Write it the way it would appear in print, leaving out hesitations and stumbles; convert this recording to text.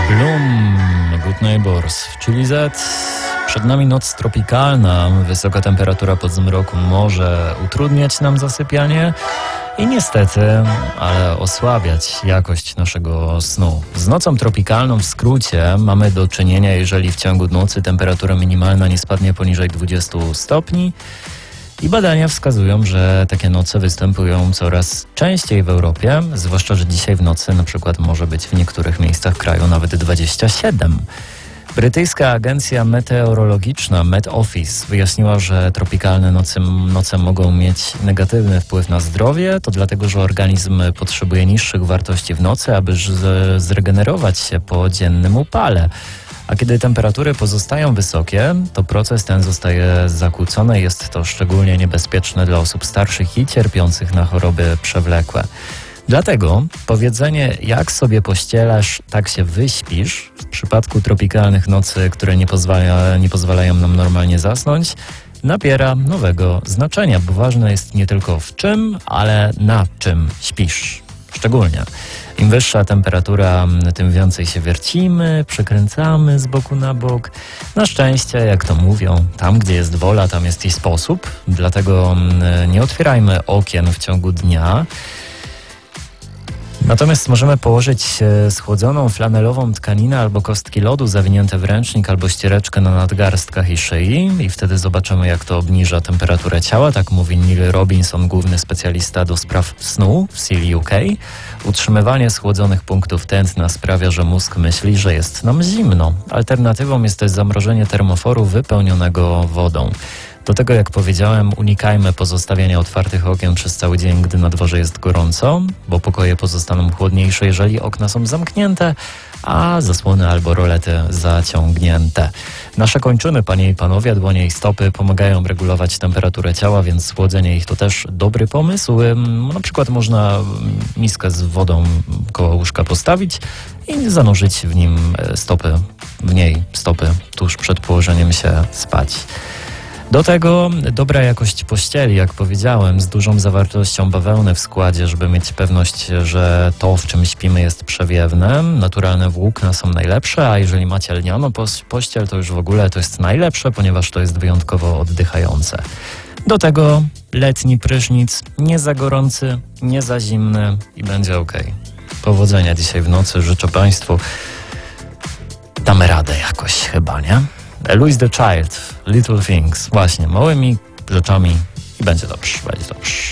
Bloom, Good Neighbors w Chili Z. Przed nami noc tropikalna, wysoka temperatura pod zmroku może utrudniać nam zasypianie i niestety, ale osłabiać jakość naszego snu. Z nocą tropikalną w skrócie mamy do czynienia, jeżeli w ciągu nocy temperatura minimalna nie spadnie poniżej 20 stopni. I badania wskazują, że takie noce występują coraz częściej w Europie, zwłaszcza, że dzisiaj w nocy na przykład może być w niektórych miejscach kraju nawet 27. Brytyjska agencja meteorologiczna Met Office wyjaśniła, że tropikalne noce mogą mieć negatywny wpływ na zdrowie. To dlatego, że organizm potrzebuje niższych wartości w nocy, aby zregenerować się po dziennym upale. A kiedy temperatury pozostają wysokie, to proces ten zostaje zakłócony. Jest to szczególnie niebezpieczne dla osób starszych i cierpiących na choroby przewlekłe. Dlatego powiedzenie, jak sobie pościelasz, tak się wyśpisz, w przypadku tropikalnych nocy, które nie pozwalają nam normalnie zasnąć, nabiera nowego znaczenia, bo ważne jest nie tylko w czym, ale na czym śpisz. Szczególnie. Im wyższa temperatura, tym więcej się wiercimy, przekręcamy z boku na bok. Na szczęście, jak to mówią, tam gdzie jest wola, tam jest i sposób. Dlatego nie otwierajmy okien w ciągu dnia. Natomiast możemy położyć schłodzoną flanelową tkaninę albo kostki lodu zawinięte w ręcznik albo ściereczkę na nadgarstkach i szyi i wtedy zobaczymy, jak to obniża temperaturę ciała. Tak mówi Neil Robinson, główny specjalista do spraw snu w Seal UK. Utrzymywanie schłodzonych punktów tętna sprawia, że mózg myśli, że jest nam zimno. Alternatywą jest też zamrożenie termoforu wypełnionego wodą. Do tego, jak powiedziałem, unikajmy pozostawiania otwartych okien przez cały dzień, gdy na dworze jest gorąco, bo pokoje pozostaną chłodniejsze, jeżeli okna są zamknięte, a zasłony albo rolety zaciągnięte. Nasze kończyny, panie i panowie, dłonie i stopy pomagają regulować temperaturę ciała, więc schłodzenie ich to też dobry pomysł. Na przykład można miskę z wodą koło łóżka postawić i zanurzyć w niej stopy tuż przed położeniem się spać. Do tego dobra jakość pościeli, jak powiedziałem, z dużą zawartością bawełny w składzie, żeby mieć pewność, że to, w czym śpimy, jest przewiewne. Naturalne włókna są najlepsze, a jeżeli macie lnianą pościel, to już w ogóle to jest najlepsze, ponieważ to jest wyjątkowo oddychające. Do tego letni prysznic, nie za gorący, nie za zimny i będzie okej. Powodzenia dzisiaj w nocy, życzę Państwu. Damy radę jakoś chyba, nie? Louis the Child, Little Things, właśnie, małymi rzeczami i będzie dobrze, będzie dobrze.